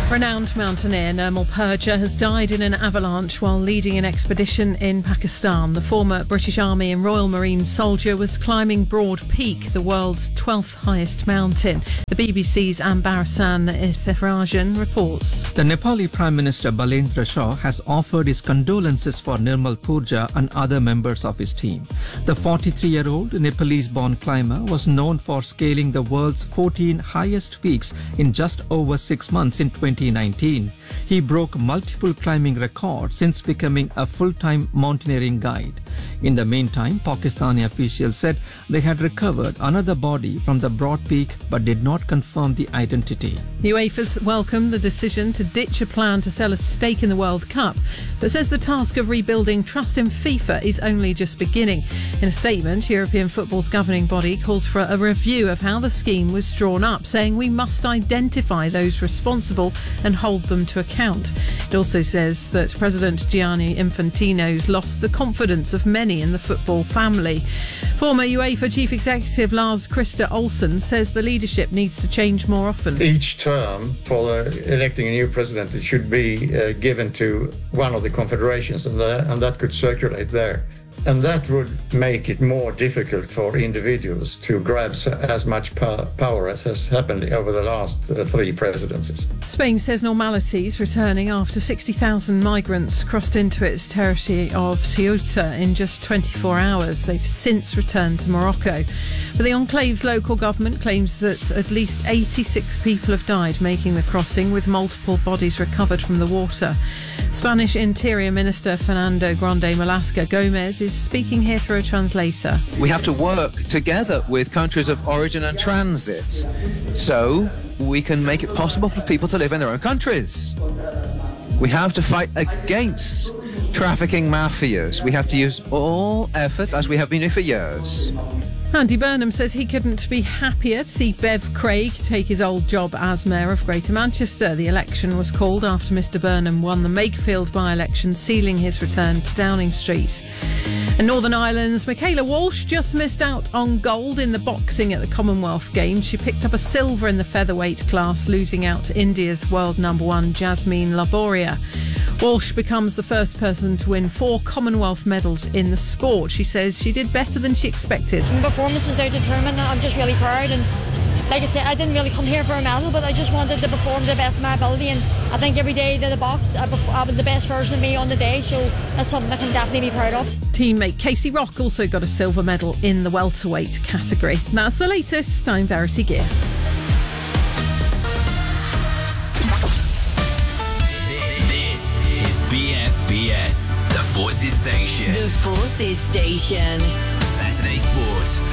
Renowned mountaineer Nirmal Purja has died in an avalanche while leading an expedition in Pakistan. The former British Army and Royal Marine soldier was climbing Broad Peak, the world's 12th highest mountain. The BBC's Ambarasan Ithirajan reports. The Nepali Prime Minister Balendra Shah has offered his condolences for Nirmal Purja and other members of his team. The 43-year-old Nepalese-born climber was known for scaling the world's 14 highest peaks in just over 6 months in 2019. He broke multiple climbing records since becoming a full-time mountaineering guide. In the meantime, Pakistani officials said they had recovered another body from the Broad Peak but did not confirm the identity. UEFA's welcomed the decision to ditch a plan to sell a stake in the World Cup, but says the task of rebuilding trust in FIFA is only just beginning. In a statement, European football's governing body calls for a review of how the scheme was drawn up, saying we must identify those responsible and hold them to account. It also says that President Gianni Infantino's lost the confidence of many in the football family. Former UEFA Chief Executive Lars Christer Olsen says the leadership needs to change more often. Each term for electing a new president, it should be given to one of the confederations, and that could circulate there. And that would make it more difficult for individuals to grab as much power as has happened over the last 3 presidencies. Spain says normality is returning after 60,000 migrants crossed into its territory of Ceuta in just 24 hours. They've since returned to Morocco. But the enclave's local government claims that at least 86 people have died making the crossing, with multiple bodies recovered from the water. Spanish Interior Minister Fernando Grande Marlaska Gomez is speaking here through a translator. We have to work together with countries of origin and transit so we can make it possible for people to live in their own countries. We have to fight against trafficking mafias. We have to use all efforts, as we have been doing for years. Andy Burnham says he couldn't be happier to see Bev Craig take his old job as Mayor of Greater Manchester. The election was called after Mr Burnham won the Makerfield by-election, sealing his return to Downing Street. In Northern Ireland's Michaela Walsh just missed out on gold in the boxing at the Commonwealth Games. She picked up a silver in the featherweight class, losing out to India's world number 1 Jasmine Laboria. Walsh becomes the first person to win 4 Commonwealth medals in the sport. She says she did better than she expected. My performance is now determined. I'm just really proud, and like I said, I didn't really come here for a medal, but I just wanted to perform to the best of my ability, and I think every day that I boxed, I was the best version of me on the day, so that's something I can definitely be proud of. Teammate Casey Rock also got a silver medal in the welterweight category. That's the latest. I'm Verity Gear. This is BFBS, the Forces Station. The Forces Station. Saturday Sport.